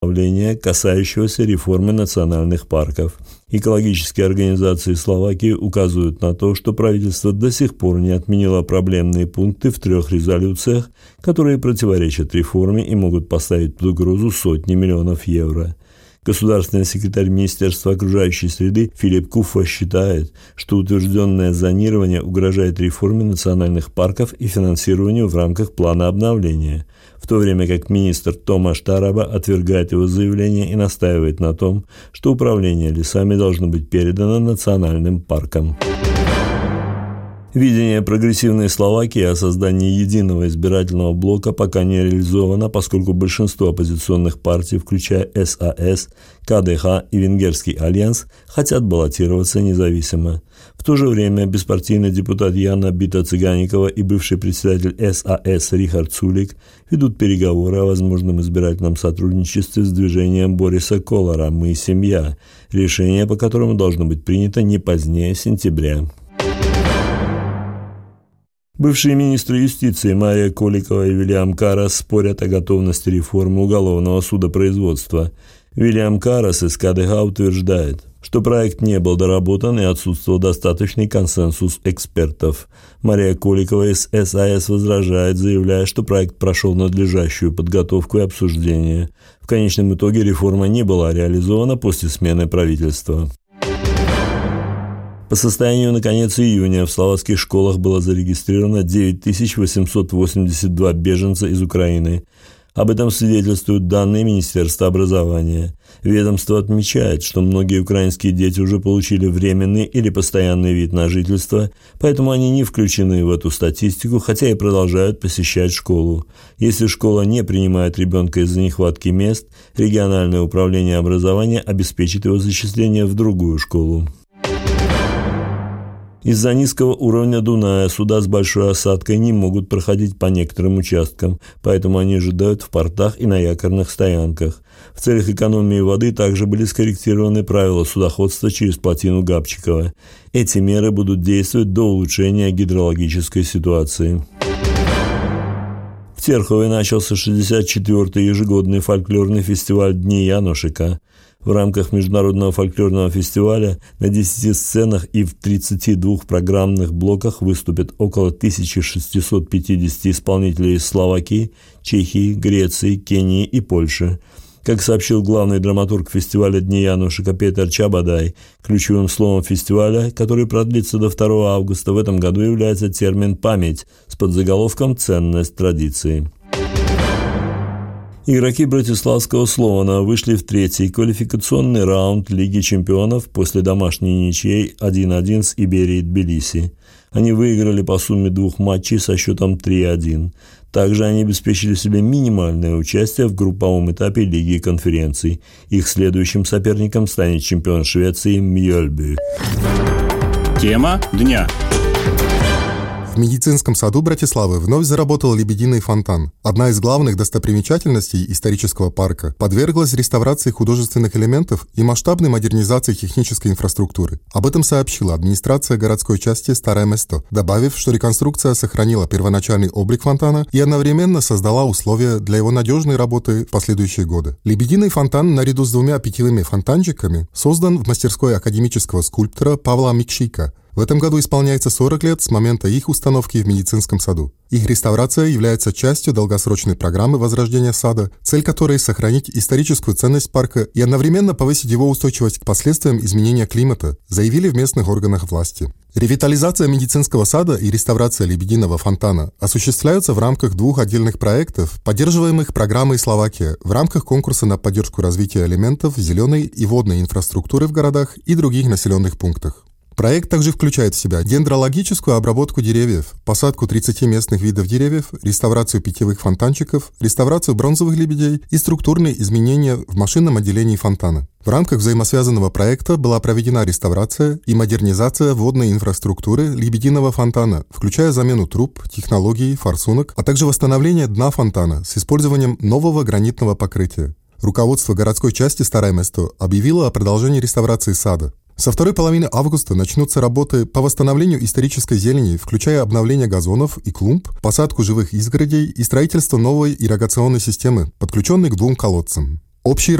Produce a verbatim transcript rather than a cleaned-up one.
обновления, касающегося реформы национальных парков. Экологические организации Словакии указывают на то, что правительство до сих пор не отменило проблемные пункты в трех резолюциях, которые противоречат реформе и могут поставить под угрозу сотни миллионов евро. Государственный секретарь Министерства окружающей среды Филипп Куфа считает, что утвержденное зонирование угрожает реформе национальных парков и финансированию в рамках плана обновления, в то время как министр Томаш Тараба отвергает его заявление и настаивает на том, что управление лесами должно быть передано национальным паркам. Видение прогрессивной Словакии о создании единого избирательного блока пока не реализовано, поскольку большинство оппозиционных партий, включая эс а эс, ка дэ ха и Венгерский альянс, хотят баллотироваться независимо. В то же время беспартийный депутат Яна Бита-Цыганикова и бывший председатель эс а эс Рихард Сулик ведут переговоры о возможном избирательном сотрудничестве с движением Бориса Колара «Мы – семья», решение по которому должно быть принято не позднее сентября. Бывшие министры юстиции Мария Коликова и Вильям Карас спорят о готовности реформы уголовного судопроизводства. Вильям Карас из ка дэ ха утверждает, что проект не был доработан и отсутствовал достаточный консенсус экспертов. Мария Коликова из эс а эс возражает, заявляя, что проект прошел надлежащую подготовку и обсуждение. В конечном итоге реформа не была реализована после смены правительства. По состоянию на конец июня в словацких школах было зарегистрировано девять тысяч восемьсот восемьдесят два беженца из Украины. Об этом свидетельствуют данные Министерства образования. Ведомство отмечает, что многие украинские дети уже получили временный или постоянный вид на жительство, поэтому они не включены в эту статистику, хотя и продолжают посещать школу. Если школа не принимает ребенка из-за нехватки мест, региональное управление образования обеспечит его зачисление в другую школу. Из-за низкого уровня Дуная суда с большой осадкой не могут проходить по некоторым участкам, поэтому они ожидают в портах и на якорных стоянках. В целях экономии воды также были скорректированы правила судоходства через плотину Габчикова. Эти меры будут действовать до улучшения гидрологической ситуации. В Терхове начался шестьдесят четвёртый ежегодный фольклорный фестиваль «Дни Янушика». В рамках международного фольклорного фестиваля на десяти сценах и в тридцати двух программных блоках выступят около тысячи шестисот пятидесяти исполнителей из Словакии, Чехии, Греции, Кении и Польши. Как сообщил главный драматург фестиваля «Дни Янушика» Петр Чабадай, ключевым словом фестиваля, который продлится до второго августа, в этом году является термин «память» с подзаголовком «Ценность традиции». Игроки Братиславского Слована вышли в третий квалификационный раунд Лиги чемпионов после домашней ничьей один-один с Иберией Тбилиси. Они выиграли по сумме двух матчей со счетом три-один. Также они обеспечили себе минимальное участие в групповом этапе Лиги конференций. Их следующим соперником станет чемпион Швеции Мьёльбю. Тема дня. В медицинском саду Братиславы вновь заработал лебединый фонтан. Одна из главных достопримечательностей исторического парка подверглась реставрации художественных элементов и масштабной модернизации технической инфраструктуры. Об этом сообщила администрация городской части Старое Место, добавив, что реконструкция сохранила первоначальный облик фонтана и одновременно создала условия для его надежной работы в последующие годы. Лебединый фонтан наряду с двумя питьевыми фонтанчиками создан в мастерской академического скульптора Павла Микшика. В этом году исполняется сорок лет с момента их установки в медицинском саду. Их реставрация является частью долгосрочной программы возрождения сада, цель которой – сохранить историческую ценность парка и одновременно повысить его устойчивость к последствиям изменения климата, заявили в местных органах власти. Ревитализация медицинского сада и реставрация лебединого фонтана осуществляются в рамках двух отдельных проектов, поддерживаемых программой «Словакия» в рамках конкурса на поддержку развития элементов зеленой и водной инфраструктуры в городах и других населенных пунктах. Проект также включает в себя дендрологическую обработку деревьев, посадку тридцати местных видов деревьев, реставрацию питьевых фонтанчиков, реставрацию бронзовых лебедей и структурные изменения в машинном отделении фонтана. В рамках взаимосвязанного проекта была проведена реставрация и модернизация водной инфраструктуры лебединого фонтана, включая замену труб, технологий, форсунок, а также восстановление дна фонтана с использованием нового гранитного покрытия. Руководство городской части Старое Место объявило о продолжении реставрации сада. Со второй половины августа начнутся работы по восстановлению исторической зелени, включая обновление газонов и клумб, посадку живых изгородей и строительство новой ирригационной системы, подключенной к двум колодцам. Общий